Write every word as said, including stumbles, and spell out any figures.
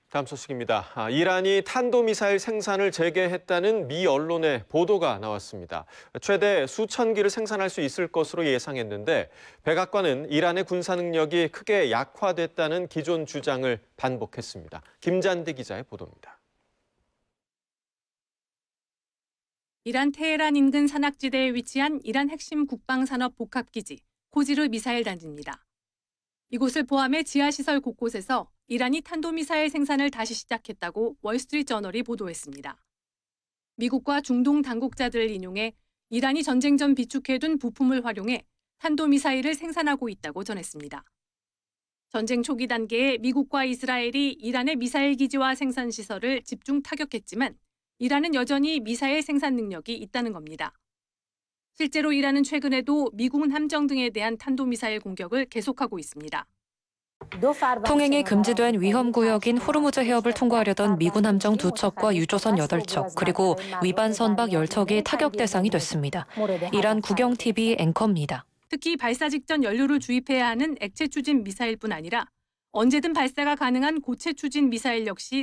다음 소식입니다. 아, 이란이 탄도미사일 생산을 재개했다는 미 언론의 보도가 나왔습니다. 최대 수천 기를 생산할 수 있을 것으로 예상했는데 백악관은 이란의 군사 능력이 크게 약화됐다는 기존 주장을 반복했습니다. 김잔디 기자의 보도입니다. 이란 테헤란 인근 산악지대에 위치한 이란 핵심 국방산업 복합기지 코지르 미사일 단지입니다. 이곳을 포함해 지하시설 곳곳에서 이란이 탄도미사일 생산을 다시 시작했다고 월스트리트저널이 보도했습니다. 미국과 중동 당국자들을 인용해 이란이 전쟁 전 비축해둔 부품을 활용해 탄도미사일을 생산하고 있다고 전했습니다. 전쟁 초기 단계에 미국과 이스라엘이 이란의 미사일 기지와 생산 시설을 집중 타격했지만 이란은 여전히 미사일 생산 능력이 있다는 겁니다. 실제로 이란은 최근에도 미군 함정 등에 대한 탄도미사일 공격을 계속하고 있습니다. 통행이 금지된 위험구역인 호르무즈 해협을 통과하려던 미군 함정 두 척과 유조선 여덟 척, 그리고 위반 선박 열 척이 타격 대상이 됐습니다. 이란 국영티비 앵커입니다. 특히 발사 직전 연료를 주입해야 하는 액체 추진 미사일뿐 아니라 언제든 발사가 가능한 고체 추진 미사일 역시